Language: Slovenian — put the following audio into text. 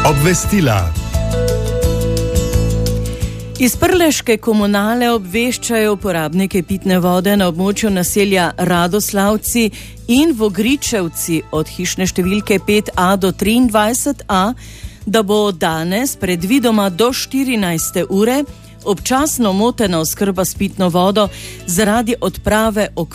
Obvestila. Iz Prleške komunale obveščajo uporabnike pitne vode na območju naselja Radoslavci in Vogričevci od hišne številke 5A do 23A, da bo danes predvidoma do 14. ure občasno motena oskrba s pitno vodo zaradi odprave